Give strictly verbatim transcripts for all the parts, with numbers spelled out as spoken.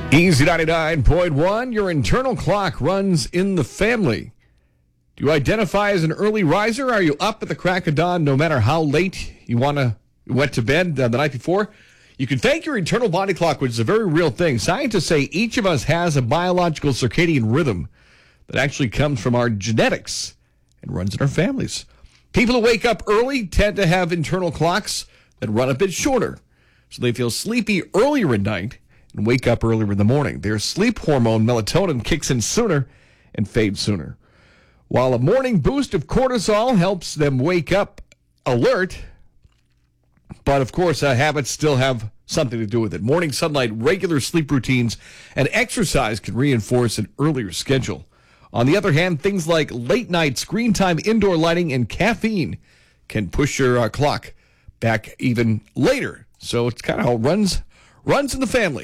Easy ninety-nine point one, your internal clock runs in the family. Do you identify as an early riser? Are you up at the crack of dawn no matter how late you want to went to bed uh, the night before? You can thank your internal body clock, which is a very real thing. Scientists say each of us has a biological circadian rhythm that actually comes from our genetics and runs in our families. People who wake up early tend to have internal clocks that run a bit shorter, so they feel sleepy earlier at night and wake up earlier in the morning. Their sleep hormone, melatonin, kicks in sooner and fades sooner. While a morning boost of cortisol helps them wake up alert, but of course, uh, habits still have something to do with it. Morning sunlight, regular sleep routines, and exercise can reinforce an earlier schedule. On the other hand, things like late night screen time, indoor lighting, and caffeine can push your uh, clock back even later. So it's kind of how it runs, runs in the family.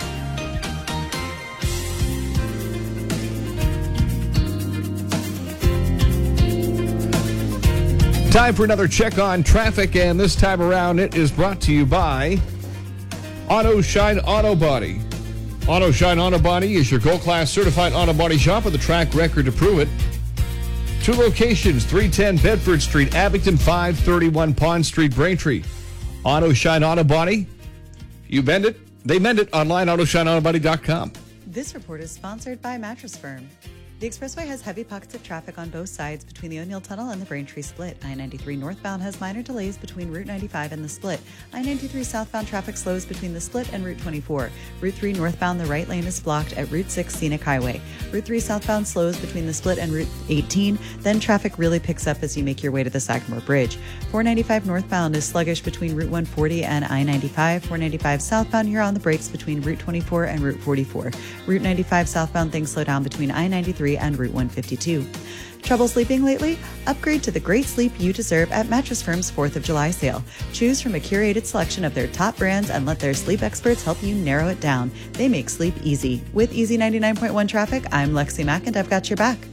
Time for another check on traffic, and this time around it is brought to you by Auto Shine Auto Body. Auto Shine Auto Body is your gold-class certified auto body shop with a track record to prove it. Two locations, three ten Bedford Street, Abington, five thirty-one Pond Street, Braintree. Auto Shine Auto Body. You bend it, they mend it. Online, auto shine auto body dot com. This report is sponsored by Mattress Firm. The expressway has heavy pockets of traffic on both sides between the O'Neill Tunnel and the Braintree Split. I ninety-three northbound has minor delays between Route ninety-five and the Split. I ninety-three southbound traffic slows between the Split and Route twenty-four. Route three northbound, the right lane is blocked at Route six Scenic Highway. Route three southbound slows between the Split and Route eighteen. Then traffic really picks up as you make your way to the Sagamore Bridge. four ninety-five northbound is sluggish between Route one forty and I ninety-five. four ninety-five southbound, you're on the brakes between Route twenty-four and Route forty-four. Route ninety-five southbound, things slow down between I ninety-three and Route one fifty-two. Trouble sleeping lately? Upgrade to the great sleep you deserve at Mattress Firm's fourth of July sale. Choose from a curated selection of their top brands and let their sleep experts help you narrow it down. They make sleep easy. With Easy ninety-nine point one traffic, I'm Lexi Mack and I've got your back.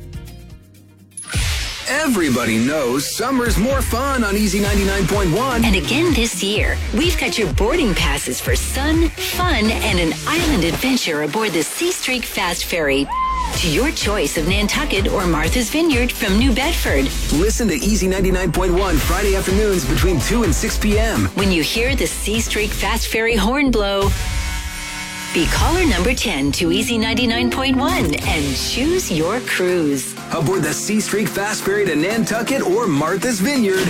Everybody knows summer's more fun on Easy ninety-nine point one. And again this year, we've got your boarding passes for sun, fun, and an island adventure aboard the Sea Streak Fast Ferry to your choice of Nantucket or Martha's Vineyard from New Bedford. Listen to Easy ninety-nine point one Friday afternoons between two and six p.m. When you hear the Sea Streak Fast Ferry horn blow, be caller number ten to Easy ninety-nine point one and choose your cruise. Aboard the Sea Streak Fast Ferry to Nantucket or Martha's Vineyard.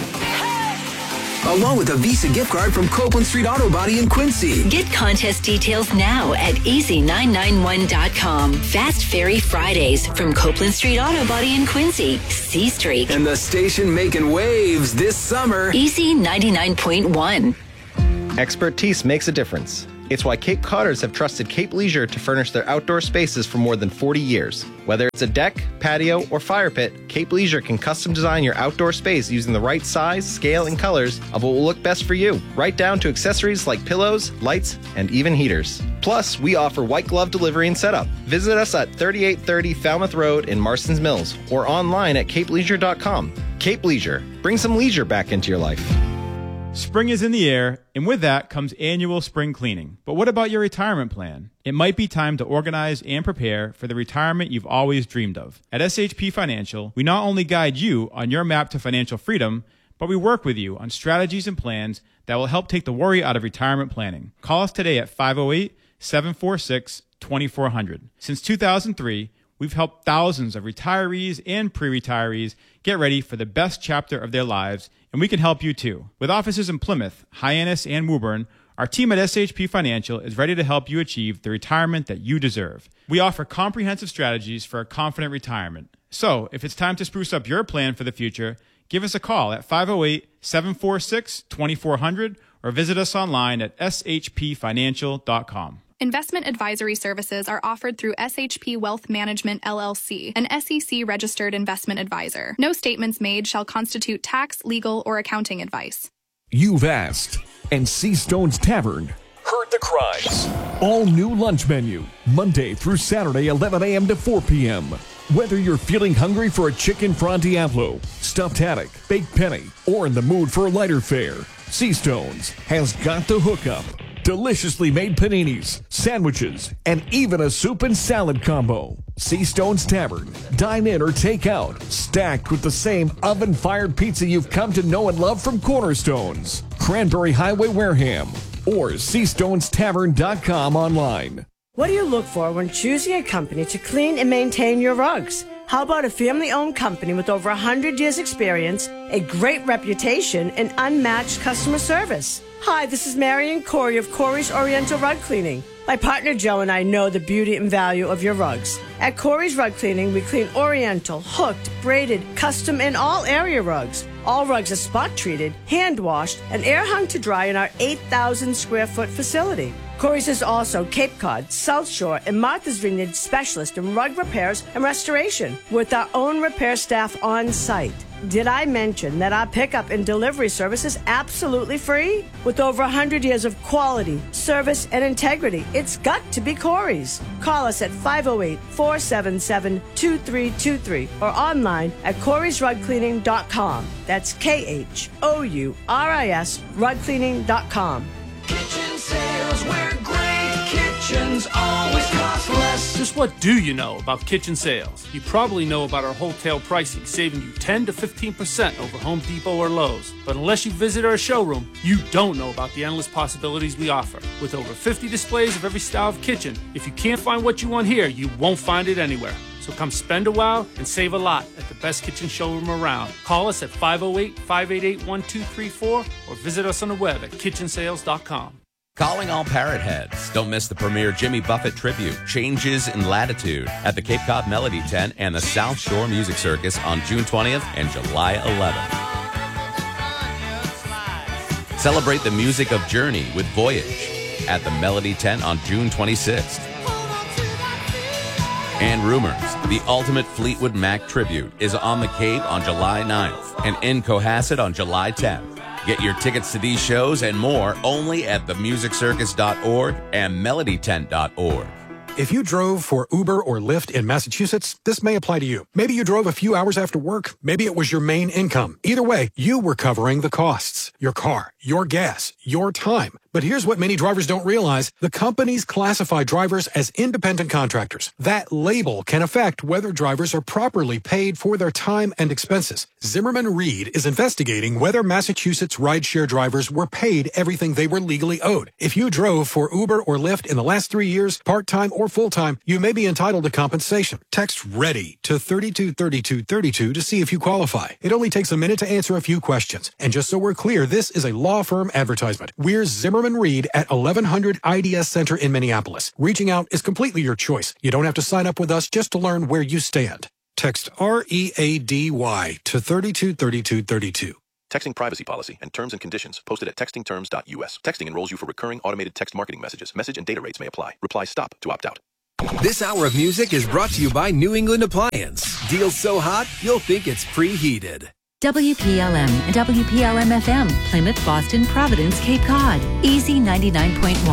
Along with a Visa gift card from Copeland Street Auto Body in Quincy. Get contest details now at easy nine nine one dot com. Fast Ferry Fridays from Copeland Street Auto Body in Quincy. Sea Streak. And the station making waves this summer. Easy ninety-nine point one. Expertise makes a difference. It's why Cape Codders have trusted Cape Leisure to furnish their outdoor spaces for more than forty years. Whether it's a deck, patio, or fire pit, Cape Leisure can custom design your outdoor space using the right size, scale, and colors of what will look best for you, right down to accessories like pillows, lights, and even heaters. Plus, we offer white glove delivery and setup. Visit us at thirty-eight thirty Falmouth Road in Marston's Mills or online at cape leisure dot com. Cape Leisure. Bring some leisure back into your life. Spring is in the air, and with that comes annual spring cleaning. But what about your retirement plan? It might be time to organize and prepare for the retirement you've always dreamed of. At S H P Financial, we not only guide you on your map to financial freedom, but we work with you on strategies and plans that will help take the worry out of retirement planning. Call us today at five oh eight, seven four six, two four zero zero. Since two thousand three, we've helped thousands of retirees and pre-retirees get ready for the best chapter of their lives, and we can help you too. With offices in Plymouth, Hyannis, and Woburn, our team at S H P Financial is ready to help you achieve the retirement that you deserve. We offer comprehensive strategies for a confident retirement. So, if it's time to spruce up your plan for the future, give us a call at five oh eight, seven four six, two four zero zero or visit us online at s h p financial dot com. Investment advisory services are offered through S H P Wealth Management, L L C, an S E C-registered investment advisor. No statements made shall constitute tax, legal, or accounting advice. You've asked, and Seastone's Tavern heard the cries. All new lunch menu, Monday through Saturday, eleven a.m. to four p.m. Whether you're feeling hungry for a chicken Fra Diavolo, stuffed haddock, baked penny, or in the mood for a lighter fare, Seastone's has got the hookup. Deliciously made paninis, sandwiches, and even a soup and salad combo. Seastone's Tavern. Dine in or take out. Stacked with the same oven-fired pizza you've come to know and love from Cornerstones. Cranberry Highway, Wareham. Or sea stones tavern dot com online. What do you look for when choosing a company to clean and maintain your rugs? How about a family-owned company with over one hundred years experience, a great reputation, and unmatched customer service? Hi, this is Marion Corey of Corey's Oriental Rug Cleaning. My partner Joe and I know the beauty and value of your rugs. At Corey's Rug Cleaning, we clean Oriental, hooked, braided, custom, and all area rugs. All rugs are spot treated, hand washed, and air hung to dry in our eight thousand square foot facility. Corey's is also Cape Cod, South Shore, and Martha's Vineyard specialist in rug repairs and restoration with our own repair staff on site. Did I mention that our pickup and delivery service is absolutely free? With over one hundred years of quality, service, and integrity, it's got to be Corey's. Call us at five oh eight, four seven seven, two three two three or online at corey's rug cleaning dot com. That's K H O U R I S rug cleaning dot com. Kitchen sales where great kitchens always cost less. Just what do you know about kitchen sales? You probably know about our wholesale pricing, saving you ten to fifteen percent over Home Depot or Lowe's. But unless you visit our showroom, you don't know about the endless possibilities we offer. With over fifty displays of every style of kitchen, if you can't find what you want here, you won't find it anywhere. So come spend a while and save a lot at the best kitchen showroom around. Call us at five oh eight, five eight eight, one two three four or visit us on the web at kitchen sales dot com. Calling all parrot heads. Don't miss the premier Jimmy Buffett tribute, Changes in Latitude, at the Cape Cod Melody Tent and the South Shore Music Circus on June twentieth and July eleventh. Celebrate the music of Journey with Voyage at the Melody Tent on June twenty-sixth. And Rumors, the ultimate Fleetwood Mac tribute, is on the Cape on July ninth and in Cohasset on July tenth. Get your tickets to these shows and more only at the music circus dot org and melody tent dot org. If you drove for Uber or Lyft in Massachusetts, this may apply to you. Maybe you drove a few hours after work. Maybe it was your main income. Either way, you were covering the costs. Your car, your gas, your time. But here's what many drivers don't realize. The companies classify drivers as independent contractors. That label can affect whether drivers are properly paid for their time and expenses. Zimmerman Reed is investigating whether Massachusetts rideshare drivers were paid everything they were legally owed. If you drove for Uber or Lyft in the last three years, part-time or full-time, you may be entitled to compensation. Text READY to thirty-two thirty-two thirty-two to see if you qualify. It only takes a minute to answer a few questions. And just so we're clear, this is a law firm advertisement. We're Zimmerman Reed at eleven hundred I D S Center in Minneapolis. Reaching out is completely your choice. You don't have to sign up with us just to learn where you stand. Text R E A D Y to thirty-two thirty-two thirty-two. Texting privacy policy and terms and conditions posted at texting terms dot U S. Texting enrolls you for recurring automated text marketing messages. Message and data rates may apply. Reply STOP to opt out. This hour of music is brought to you by New England Appliance. Deals so hot, you'll think it's preheated. W P L M and W P L M F M, Plymouth, Boston, Providence, Cape Cod. Easy ninety-nine point one.